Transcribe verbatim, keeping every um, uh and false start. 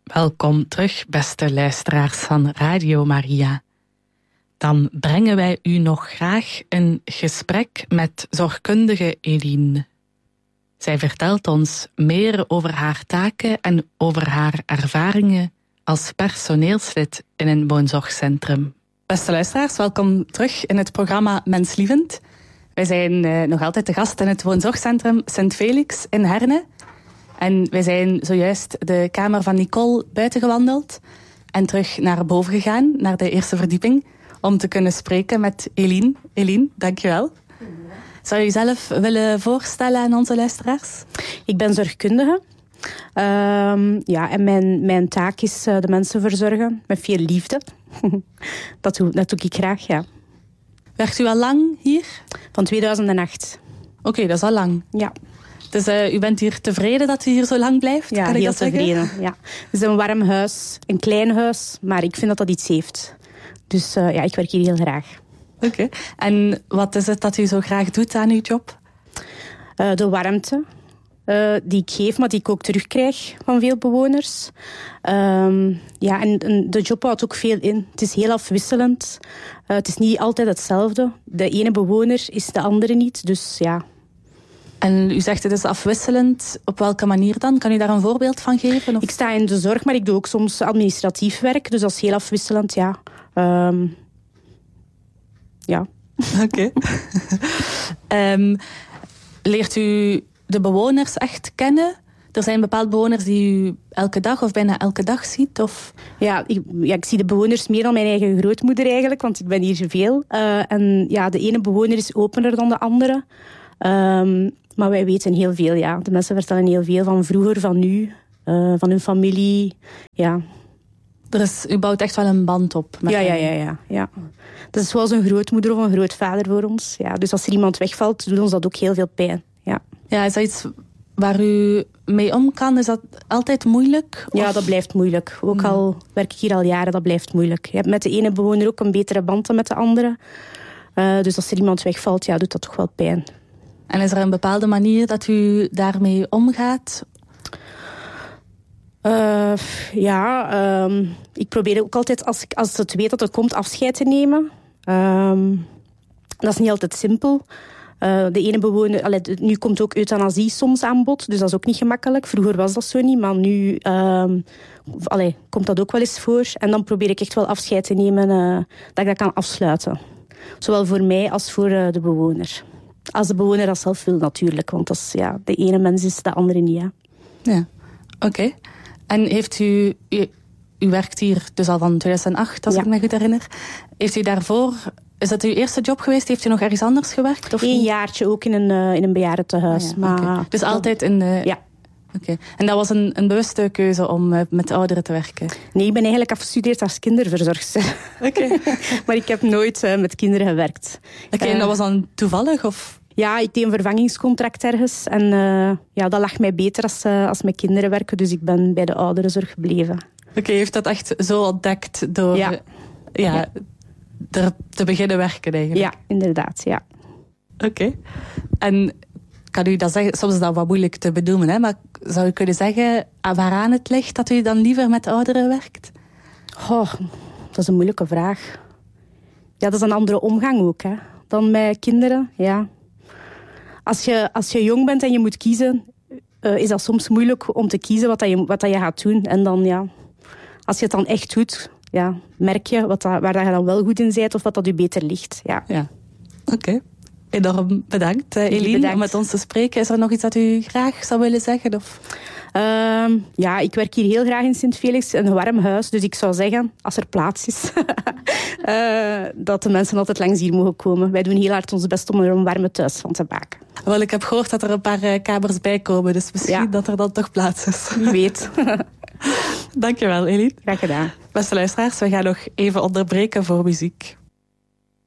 Welkom terug, beste luisteraars van Radio Maria. Dan brengen wij u nog graag een gesprek met zorgkundige Eline. Zij vertelt ons meer over haar taken en over haar ervaringen als personeelslid in een woonzorgcentrum. Beste luisteraars, welkom terug in het programma Menslievend. Wij zijn uh, nog altijd te gast in het woonzorgcentrum Sint Felix in Herne. En wij zijn zojuist de kamer van Nicole buiten gewandeld en terug naar boven gegaan, naar de eerste verdieping, om te kunnen spreken met Eline. Eline, dankjewel. Zou je jezelf willen voorstellen aan onze luisteraars? Ik ben zorgkundige. Um, ja, en mijn, mijn taak is uh, de mensen verzorgen met veel liefde. dat, doe, dat doe ik graag, ja. Werkt u al lang hier? Van tweeduizend acht. Oké, okay, dat is al lang. Ja. Dus uh, u bent hier tevreden dat u hier zo lang blijft? Ja, kan ik heel dat tevreden. zeggen? Ja. Het is een warm huis, een klein huis, maar ik vind dat dat iets heeft. Dus uh, ja, ik werk hier heel graag. Oké. Okay. En wat is het dat u zo graag doet aan uw job? Uh, de warmte uh, die ik geef, maar die ik ook terugkrijg van veel bewoners. Um, ja, en, en de job houdt ook veel in. Het is heel afwisselend. Uh, het is niet altijd hetzelfde. De ene bewoner is de andere niet, dus ja... En u zegt het is afwisselend. Op welke manier dan? Kan u daar een voorbeeld van geven? Of? Ik sta in de zorg, maar ik doe ook soms administratief werk. Dus dat is heel afwisselend, ja. Um, ja. Oké. Okay. um, leert u de bewoners echt kennen? Er zijn bepaalde bewoners die u elke dag of bijna elke dag ziet? Of? Ja, ik, ja, ik zie de bewoners meer dan mijn eigen grootmoeder eigenlijk. Want ik ben hier zoveel. Uh, en ja, de ene bewoner is opener dan de andere. Um, maar wij weten heel veel, ja. De mensen vertellen heel veel van vroeger, van nu, uh, van hun familie, ja. Er is, u bouwt echt wel een band op met ja, ja, ja, ja, ja. Dat is zoals een grootmoeder of een grootvader voor ons. Ja. Dus als er iemand wegvalt, doet ons dat ook heel veel pijn. Ja, ja, is dat iets waar u mee om kan? Is dat altijd moeilijk? Of? Ja, dat blijft moeilijk. Ook hmm. al werk ik hier al jaren, dat blijft moeilijk. Je hebt met de ene bewoner ook een betere band dan met de andere. Uh, dus als er iemand wegvalt, ja, doet dat toch wel pijn. En is er een bepaalde manier dat u daarmee omgaat? Uh, ja, um, ik probeer ook altijd, als, ik, als het weet dat het komt, afscheid te nemen. Um, dat is niet altijd simpel. Uh, de ene bewoner, allee, nu komt ook euthanasie soms aan bod, dus dat is ook niet gemakkelijk. Vroeger was dat zo niet, maar nu um, allee, komt dat ook wel eens voor. En dan probeer ik echt wel afscheid te nemen, uh, dat ik dat kan afsluiten. Zowel voor mij als voor uh, de bewoner. Als de bewoner dat zelf wil natuurlijk, want dat is, ja, de ene mens is de andere niet. Ja, ja. Oké. Okay. En heeft u, u... U werkt hier dus al van tweeduizend acht, als ja. ik me goed herinner. Heeft u daarvoor... Is dat uw eerste job geweest? Heeft u nog ergens anders gewerkt? Of Eén niet? jaartje ook in een, uh, in een bejaardentehuis. Ah, ja. maar... okay. Dus altijd in... Uh... Ja. Oké. Okay. En dat was een, een bewuste keuze om uh, met ouderen te werken? Nee, ik ben eigenlijk afgestudeerd als kinderverzorgster. Oké. Okay. Maar ik heb nooit uh, met kinderen gewerkt. Oké, okay, uh, en dat was dan toevallig? Of? Ja, ik deed een vervangingscontract ergens. En uh, ja, dat lag mij beter als, uh, als met kinderen werken. Dus ik ben bij de ouderenzorg gebleven. Oké, okay, heeft dat echt zo ontdekt door ja. Ja, ja. er te beginnen werken eigenlijk? Ja, inderdaad, ja. Oké. Okay. En kan u dat zeggen? Soms is dat wat moeilijk te benoemen, hè? Maar zou u kunnen zeggen waaraan het ligt dat u dan liever met ouderen werkt? Oh, dat is een moeilijke vraag. Ja, dat is een andere omgang ook, hè, dan met kinderen, ja. Als je, als je jong bent en je moet kiezen, uh, is dat soms moeilijk om te kiezen wat, dat je, wat dat je gaat doen. En dan, ja, als je het dan echt doet, ja, merk je wat dat, waar dat je dan wel goed in bent of wat dat je beter ligt. Ja. Ja. Oké. Okay. Enorm bedankt, uh, Eline, bedankt. om met ons te spreken. Is er nog iets dat u graag zou willen zeggen? Of? Uh, ja, ik werk hier heel graag in Sint Felix, een warm huis. Dus ik zou zeggen, als er plaats is, uh, dat de mensen altijd langs hier mogen komen. Wij doen heel hard ons best om er een warme thuis van te maken. Wel, ik heb gehoord dat er een paar uh, kamers bij komen, dus misschien ja. dat er dan toch plaats is. Wie weet. Dankjewel, Eline. Graag gedaan. Beste luisteraars, we gaan nog even onderbreken voor muziek.